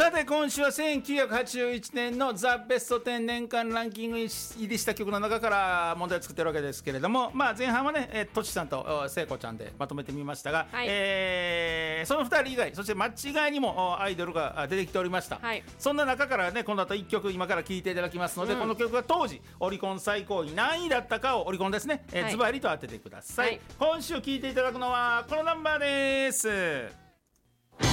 さて今週は1981年のザ・ベスト10年間ランキング入りした曲の中から問題を作ってるわけですけれども、前半はねとちさんと聖子ちゃんでまとめてみましたが、その2人以外そして間違いにもアイドルが出てきておりました、そんな中からねこの後1曲今から聴いていただきますので、この曲が当時オリコン最高位何位だったかをオリコンですね、ズバリと当ててください、今週聴いていただくのはこのナンバーです。